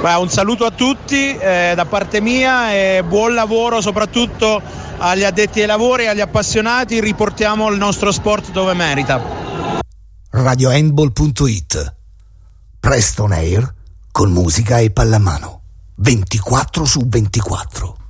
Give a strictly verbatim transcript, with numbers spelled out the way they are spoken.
Beh, un saluto a tutti eh, da parte mia e buon lavoro soprattutto agli addetti ai lavori e agli appassionati. Riportiamo il nostro sport dove merita. radio handball punto it. Presto on air con musica e pallamano ventiquattro su ventiquattro.